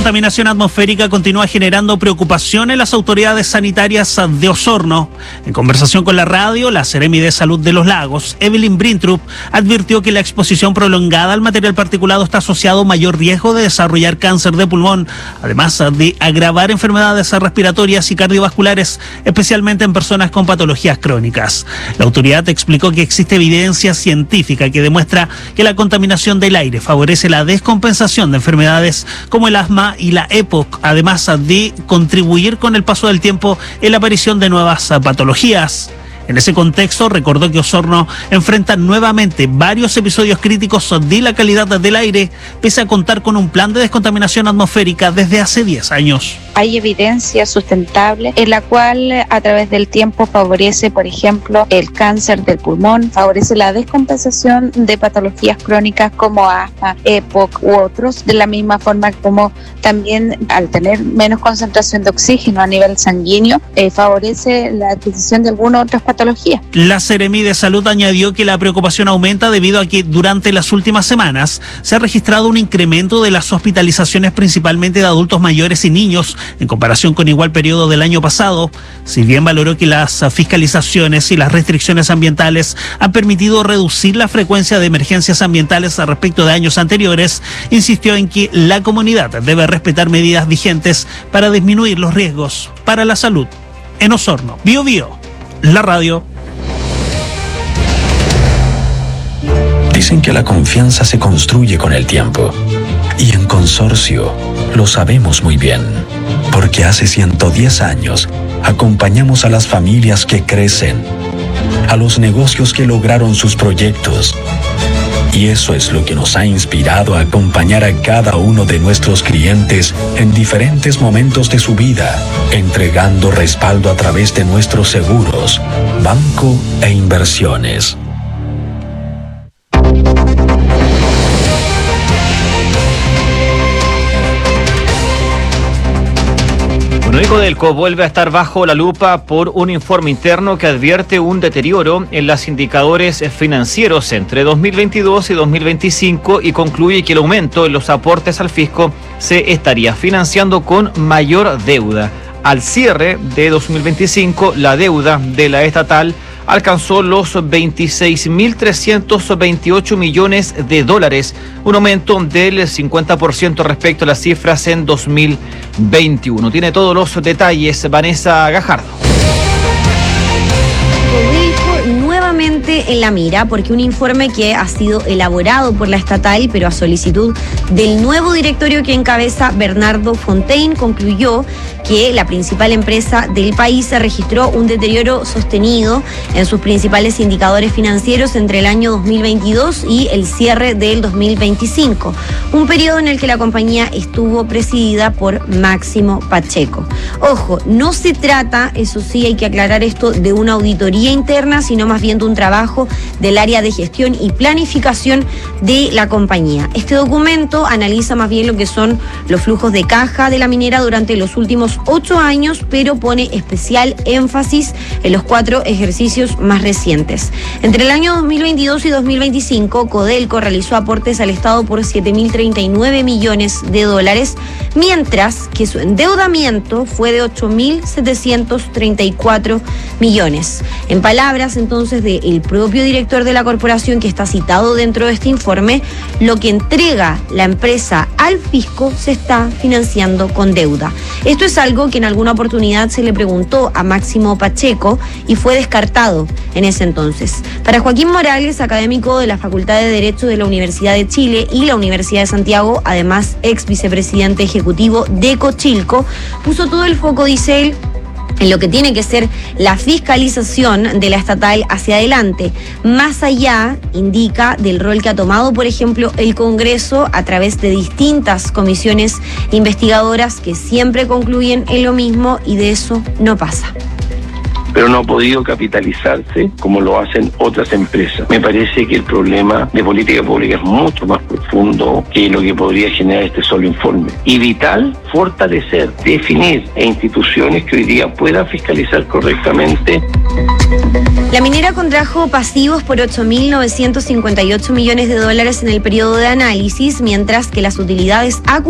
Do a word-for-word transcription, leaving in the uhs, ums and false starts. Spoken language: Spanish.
contaminación atmosférica continúa generando preocupación en las autoridades sanitarias de Osorno. En conversación con la radio, la Seremi de Salud de los Lagos, Evelyn Brintrup, advirtió que la exposición prolongada al material particulado está asociado a un mayor riesgo de desarrollar cáncer de pulmón, además de agravar enfermedades respiratorias y cardiovasculares, especialmente en personas con patologías crónicas. La autoridad explicó que existe evidencia científica que demuestra que la contaminación del aire favorece la descompensación de enfermedades como el asma y la E P O C, además de contribuir con el paso del tiempo en la aparición de nuevas patologías. En ese contexto, recordó que Osorno enfrenta nuevamente varios episodios críticos de la calidad del aire, pese a contar con un plan de descontaminación atmosférica desde hace diez años. Hay evidencia sustentable en la cual a través del tiempo favorece, por ejemplo, el cáncer del pulmón, favorece la descompensación de patologías crónicas como asma, E P O C u otros, de la misma forma como también al tener menos concentración de oxígeno a nivel sanguíneo, eh, favorece la adquisición de algunas otras patologías. La Seremi de Salud añadió que la preocupación aumenta debido a que durante las últimas semanas se ha registrado un incremento de las hospitalizaciones principalmente de adultos mayores y niños en comparación con igual periodo del año pasado. Si bien valoró que las fiscalizaciones y las restricciones ambientales han permitido reducir la frecuencia de emergencias ambientales respecto de años anteriores, insistió en que la comunidad debe respetar medidas vigentes para disminuir los riesgos para la salud. En Osorno, Bio Bio, la radio. Dicen que la confianza se construye con el tiempo. Y en Consorcio lo sabemos muy bien, porque hace ciento diez años acompañamos a las familias que crecen, a los negocios que lograron sus proyectos. Y eso es lo que nos ha inspirado a acompañar a cada uno de nuestros clientes en diferentes momentos de su vida, entregando respaldo a través de nuestros seguros, banco e inversiones. Codelco vuelve a estar bajo la lupa por un informe interno que advierte un deterioro en los indicadores financieros entre dos mil veintidós y dos mil veinticinco y concluye que el aumento en los aportes al fisco se estaría financiando con mayor deuda. Al cierre de dos mil veinticinco, la deuda de la estatal alcanzó los veintiséis mil trescientos veintiocho millones de dólares, un aumento del cincuenta por ciento respecto a las cifras en dos mil veintiuno. Tiene todos los detalles Vanessa Gajardo. Nuevamente en la mira, porque un informe que ha sido elaborado por la estatal, pero a solicitud del nuevo directorio que encabeza Bernardo Fontaine, concluyó que la principal empresa del país se registró un deterioro sostenido en sus principales indicadores financieros entre el año dos mil veintidós y el cierre del dos mil veinticinco, un periodo en el que la compañía estuvo presidida por Máximo Pacheco. Ojo, no se trata, eso sí hay que aclarar esto, de una auditoría interna, sino más bien de un trabajo del área de gestión y planificación de la compañía. Este documento analiza más bien lo que son los flujos de caja de la minera durante los últimos ocho años, pero pone especial énfasis en los cuatro ejercicios más recientes. Entre el año dos mil veintidós y dos mil veinticinco, Codelco realizó aportes al Estado por siete mil treinta y nueve millones de dólares, mientras que su endeudamiento fue de ocho mil setecientos treinta y cuatro millones. En palabras entonces del propio director de la corporación, que está citado dentro de este informe, lo que entrega la empresa al fisco se está financiando con deuda. Esto es algo que en alguna oportunidad se le preguntó a Máximo Pacheco y fue descartado en ese entonces. Para Joaquín Morales, académico de la Facultad de Derecho de la Universidad de Chile y la Universidad de Santiago, además ex vicepresidente ejecutivo de Cochilco, puso todo el foco, dice él, en lo que tiene que ser la fiscalización de la estatal hacia adelante, más allá, indica, del rol que ha tomado, por ejemplo, el Congreso a través de distintas comisiones investigadoras que siempre concluyen en lo mismo y de eso no pasa. Pero no ha podido capitalizarse como lo hacen otras empresas. Me parece que el problema de política pública es mucho más profundo que lo que podría generar este solo informe. Y vital, fortalecer, definir e instituciones que hoy día puedan fiscalizar correctamente. La minera contrajo pasivos por ocho mil novecientos cincuenta y ocho millones de dólares en el periodo de análisis, mientras que las utilidades acumuladas